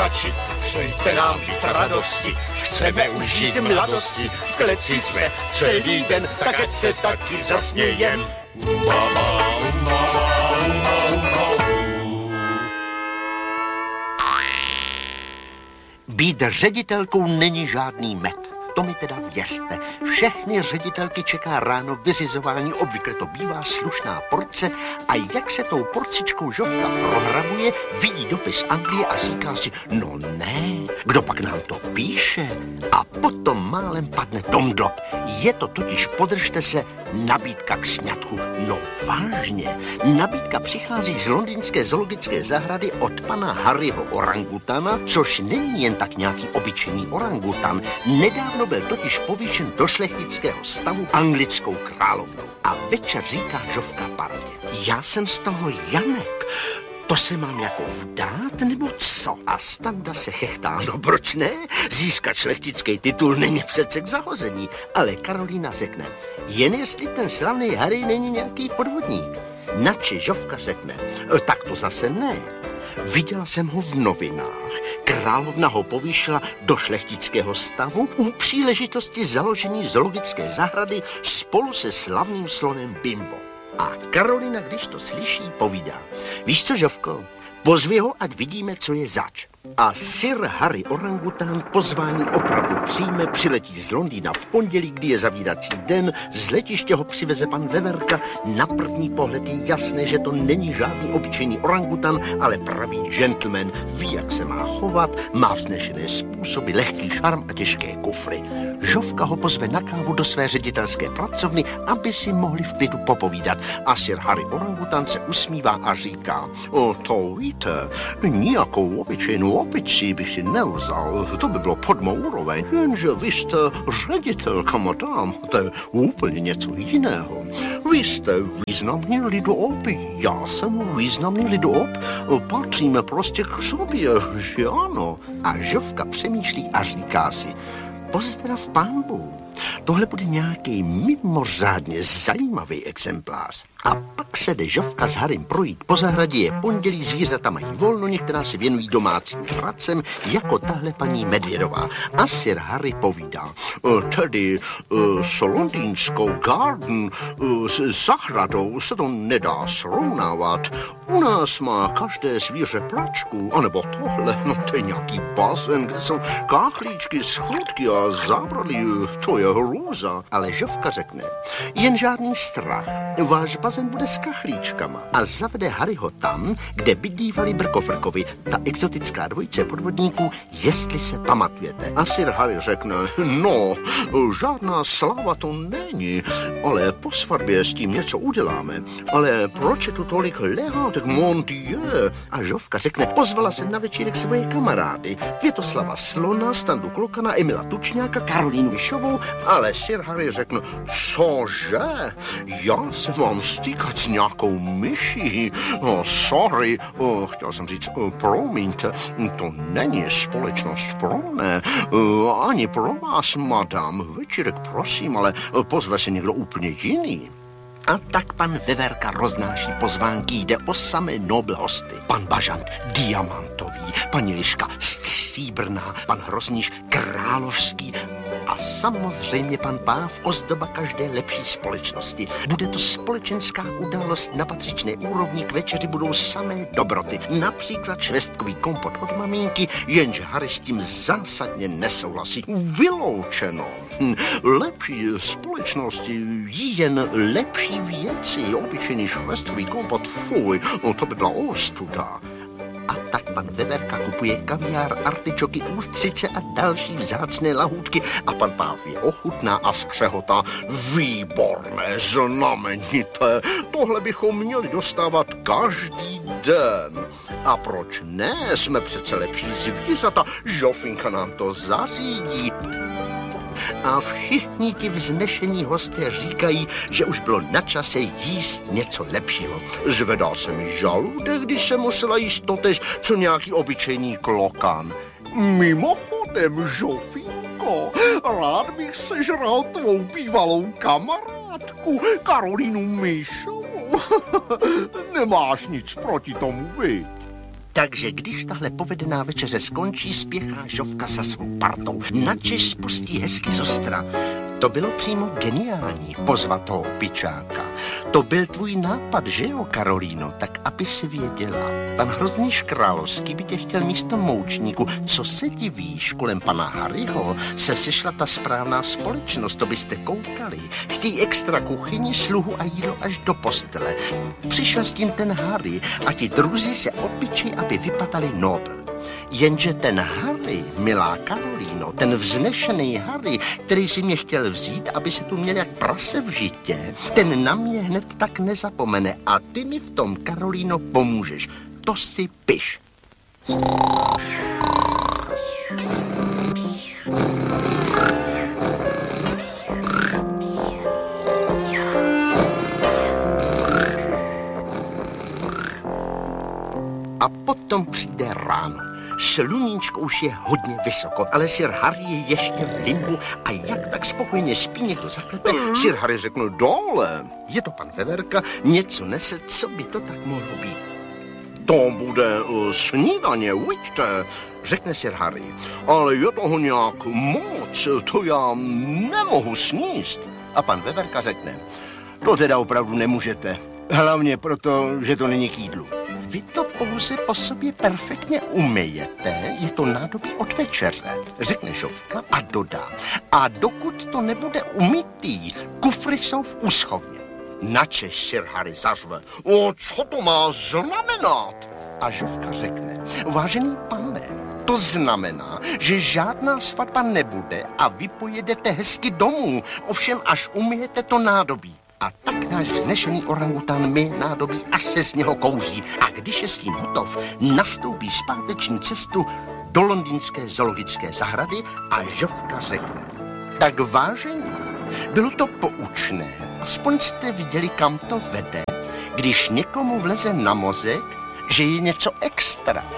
stačit. Přejte nám víc radosti, chceme užít mladosti. V kleci jsme celý den, tak ať se taky zasmějem. Být ředitelkou není žádný med. To mi teda věřte. Všechny ředitelky čeká ráno vyřizování, obvykle to bývá slušná porce a jak se tou porcičkou Žofka prohrabuje, vidí dopis Anglie a říká si, no ne, kdo pak nám to píše? A potom málem padne domdlop. Je to totiž, podržte se, nabídka k sňatku. No vážně, nabídka přichází z londýnské zoologické zahrady od pana Harryho orangutana, což není jen tak nějaký obyčejný orangutan. Nedávno byl totiž povýšen do šlechtického stavu anglickou královnou. A večer říká Žofka partě, já jsem z toho Janek, to se mám jako vdát, nebo co? A Standa se chechtá, no proč ne? Získat šlechtický titul není přece k zahození. Ale Karolína řekne, jen jestli ten slavný Harry není nějaký podvodník. Nače Žofka řekne, tak to zase ne. Viděla jsem ho v novinách. Královna ho povýšila do šlechtického stavu u příležitosti založení zoologické zahrady spolu se slavným slonem Bimbo. A Karolina, když to slyší, povídá, víš co, Žofko, pozvi ho, ať vidíme, co je zač. A Sir Harry orangutan pozvání opravdu přijme, přiletí z Londýna v pondělí, kdy je zavírací den, z letiště ho přiveze pan Veverka. Na první pohled je jasné, že to není žádný obyčejný orangutan, ale pravý gentleman, ví, jak se má chovat, má vznešené způsoby, lehký šarm a těžké kufry. Žofka ho pozve na kávu do své ředitelské pracovny, aby si mohli v klidu popovídat. A Sir Harry orangutan se usmívá a říká, to víte, nějakou obyčejnou opicí bych si nevzal, to by bylo pod mou úroveň, jenže vy jste ředitelka, madam, to je úplně něco jiného. Vy jste významný lidoob, já jsem významný lidoob, patříme prostě k sobě, že ano. A Žofka přemýšlí a říká si, pozdrav pánbů, tohle bude nějaký mimořádně zajímavý exemplář. A pak se jde Žofka s Harrym projít po zahradě, je pondělí, zvířata mají volno, některá se věnují domácím pracem, jako tahle paní Medvědová. A Sir Harry povídá, tedy s londýnskou garden, s zahradou se to nedá srovnávat. U nás má každé zvíře plačku, anebo tohle, no to je nějaký bazén, kde jsou kachlíčky, schůdky a zábradlí, to je hrůza. Ale Žofka řekne, jen žádný strach, váš bazén bude s kachlíčkama a zavede Harryho tam, kde bydlívali Brkofrkovi, ta exotická dvojice podvodníků, jestli se pamatujete. A Sir Harry řekne, no, žádná sláva to není, ale po svatbě s tím něco uděláme. Ale proč je tu tolik lehátek, mon Dieu? A Žofka řekne, pozvala jsem na večírek svoje kamarády, Květoslava Slona, Standu Klokana, Emila Tučňáka, Karolínu Vyšovou, ale Sir Harry řekne, cože? Já se mám stýkat s nějakou myší. Sorry, chtěl jsem říct, promiňte, to není společnost pro mne, ani pro vás, madam. Večírek, prosím, ale pozve se někdo úplně jiný. A tak pan Veverka roznáší pozvánky, jde o samé nobl hosty. Pan Bažant diamantový, paní Liška stříbrná, pan Hrozníš královský a samozřejmě pan Páv, ozdoba každé lepší společnosti. Bude to společenská událost na patřičné úrovni, k večeři budou samé dobroty. Například švestkový kompot od maminky, jenže Harry s tím zásadně nesouhlasí. Vyloučeno. Lepší společnosti jí jen lepší věci. Obyčejný švestkový kompot, fuj, to by byla ostuda. A tak pan Veverka kupuje kaviár, artičoky, ústřice a další vzácné lahůdky a pan Páv je ochutná a skřehotá. Výborné, znamenité, tohle bychom měli dostávat každý den. A proč ne, jsme přece lepší zvířata, Žofinka nám to zařídí. A všichni ti vznešení hosté říkají, že už bylo na čase jíst něco lepšího. Zvedá se mi žaludek, když se musela jíst totež, co nějaký obyčejný klokan. Mimochodem, Žofinko, rád bych sežral tvou bývalou kamarádku, Karolínu Myšovou. Nemáš nic proti tomu, vy? Takže když tahle povedená večeře skončí, spěchá Žofka za svou partou. Načež spustí hezky zostra. To bylo přímo geniální, pozvat toho opičáka. To byl tvůj nápad, že jo, Karolíno? Tak aby si věděla. Pan Hrozníš Královský by tě chtěl místo moučníku. Co se divíš? Kolem pana Harryho se sešla ta správná společnost, to byste koukali. Chtějí extra kuchyni, sluhu a jídlo až do postele. Přišel s tím ten Harry a ti druzí se opičí, aby vypadali nobl. Jenže ten Harry, milá Karolíno, ten vznešený Harry, který si mě chtěl vzít, aby se tu měl jak prase v žitě, ten na mě hned tak nezapomene a ty mi v tom, Karolíno, pomůžeš. To si piš. A potom přijde ráno. Sluníčko už je hodně vysoko, ale Sir Harry je ještě v limbu a jak tak spokojně spí, někdo zaklepe. Sir Harry řekl, dole, je to pan Veverka, něco nese, co by to tak mohlo být. To bude snídaně, uvidíte, řekne Sir Harry, ale je toho nějak moc, to já nemohu sníst. A pan Veverka řekne, to teda opravdu nemůžete, hlavně proto, že to není k jídlu. Vy to pouze po sobě perfektně umyjete, je to nádobí od večeře, řekne Žofka a dodá. A dokud to nebude umytý, kufry jsou v úschovně. Načež Sir Harry zařve, co to má znamenat? A Žofka řekne, vážený pane, to znamená, že žádná svatba nebude a vy pojedete hezky domů, ovšem až umyjete to nádobí. A tak náš vznešený orangután my nádobí, až se z něho kouří. A když je s tím hotov, nastoupí zpáteční cestu do londýnské zoologické zahrady a Žofka řekne. Tak vážení, bylo to poučné. Aspoň jste viděli, kam to vede, když někomu vleze na mozek, že je něco extra.